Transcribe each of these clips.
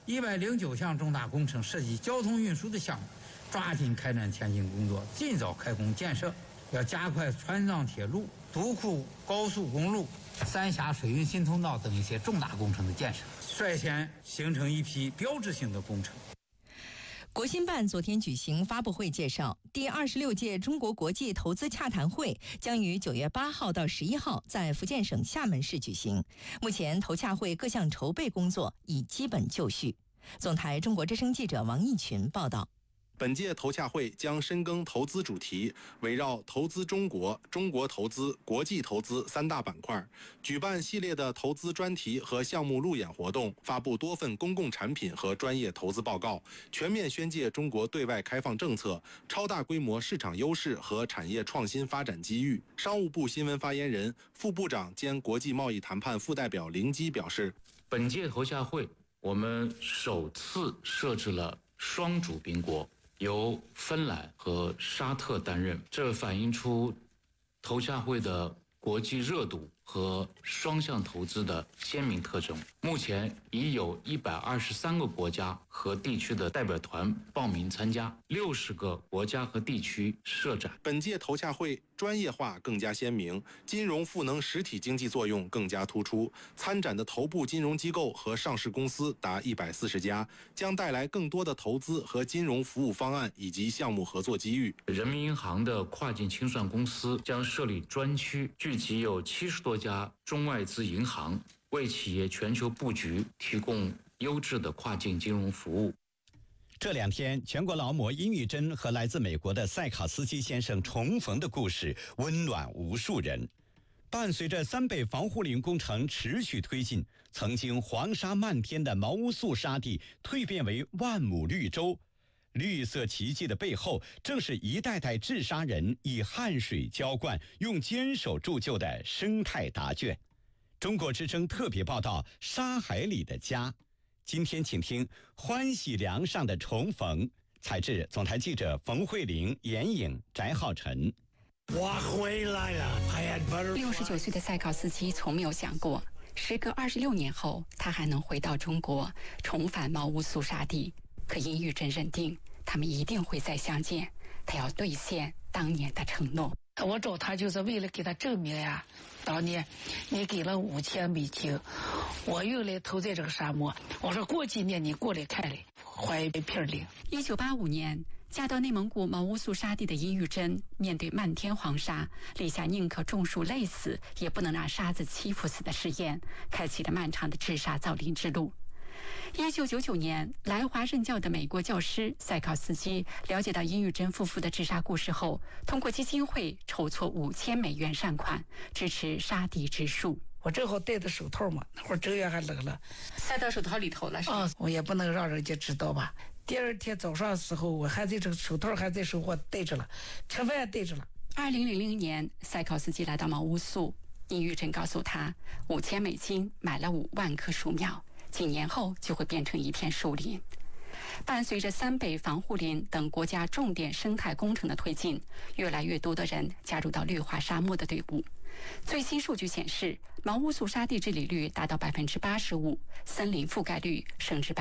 109项重大工程涉及交通运输的项目，抓紧开展前期工作，尽早开工建设。要加快川藏铁路、独库高速公路、三峡水运新通道等一些重大工程的建设，率先形成一批标志性的工程。 国新办昨天举行发布会介绍，第26届中国国际投资洽谈会将于9月8号到11号在福建省厦门市举行。目前投洽会各项筹备工作已基本就绪。总台中国之声记者王义群报道。 本届投洽会将深耕投资主题，围绕投资中国、中国投资、国际投资3大板块，举办系列的投资专题和项目路演活动，发布多份公共产品和专业投资报告，全面宣介中国对外开放政策、超大规模市场优势和产业创新发展机遇。商务部新闻发言人、副部长兼国际贸易谈判副代表林基表示， 本届投洽会我们首次设置了双主宾国，由芬兰和沙特担任，这反映出投洽会的国际热度和双向投资的鲜明特征。目前已有123个国家和地区的代表团报名参加，60个国家和地区设展。 本届投洽会专业化更加鲜明，金融赋能实体经济作用更加突出。参展的头部金融机构和上市公司达140家，将带来更多的投资和金融服务方案以及项目合作机遇。 人民银行的跨境清算公司将设立专区，聚集有70多家中外资银行，为企业全球布局提供优质的跨境金融服务。 这2天，全国劳模殷玉珍和来自美国的塞考斯基先生重逢的故事温暖无数人。伴随着三北防护林工程持续推进，曾经黄沙漫天的茅屋肃沙地蜕变为万亩绿洲。绿色奇迹的背后，正是一代代治沙人以汗水浇灌，用坚守铸就的生态答卷。中国之声特别报道：沙海里的家。今天请听欢喜梁上的重逢，采制总台记者冯慧玲、严颖、翟浩晨。 我回来了。69岁的塞考斯基从没有想过，时隔26年后，他还能回到中国，重返茅屋肃沙地。可殷玉珍认定，他们一定会再相见，他要兑现当年的承诺。 我找他就是为了给他证明呀，当年你给了5000美金，我又来投在这个沙漠。我说过几年你过来看来，怀一片领。 1985年，嫁到内蒙古茅屋肃沙地的殷玉珍，面对漫天黄沙，立下宁可种树累死，也不能让沙子欺负死的誓言，开启了漫长的治沙造林之路。1999年，来华任教的美国教师塞考斯基了解到殷玉珍夫妇的治沙故事后，通过基金会筹措5000美元善款，支持沙地植树。 我正好戴的手套嘛，那会儿正月还冷了， 塞到手套里头了是吧？ 我也不能让人家知道吧。第二天早上的时候，我还在这个手套还在手我戴着了，吃饭也戴着了。 2000年，塞考斯基来到茅屋肃，殷玉珍告诉他，5000美金买了5万棵树苗，几年后就会变成一片树林。伴随着三北防护林等国家重点生态工程的推进，越来越多的人加入到绿化沙漠的队伍。最新数据显示，茅屋肃沙地治理率达到85%，森林覆盖率升至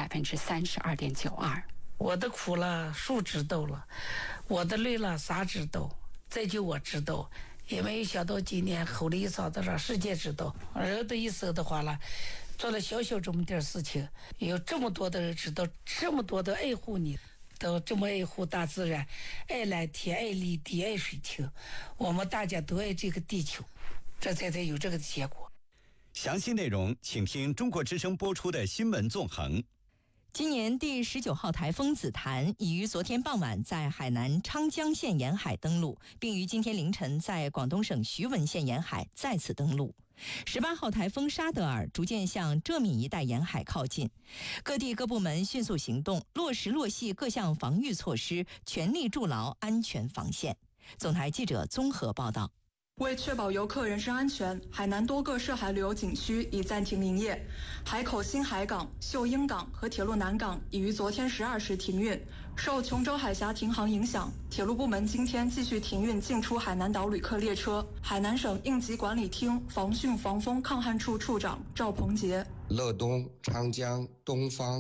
32.92%。 我的苦了，树知道了；我的累了，啥知道？再就我知道。也没有想到今年吼了一嗓子让世界知道，人的一生的话了，做了小小这么点事情，有这么多的人知道，这么多的爱护你，都这么爱护大自然，爱蓝天，爱绿地，爱水清，我们大家都爱这个地球，这才有这个结果。 详细内容请听中国之声播出的新闻纵横。 今年第19号台风紫檀已于昨天傍晚在海南昌江县沿海登陆，并于今天凌晨在广东省徐闻县沿海再次登陆。18号台风沙德尔逐渐向浙闽一带沿海靠近，各地各部门迅速行动，落实落细各项防御措施，全力筑牢安全防线。总台记者综合报道。 为确保游客人身安全，海南多个涉海旅游景区已暂停营业，海口新海港、秀英港和铁路南港已于昨天12时停运。受琼州海峡停航影响，铁路部门今天继续停运进出海南岛旅客列车。海南省应急管理厅防汛防风抗旱处处长赵鹏杰： 乐东、昌江、东方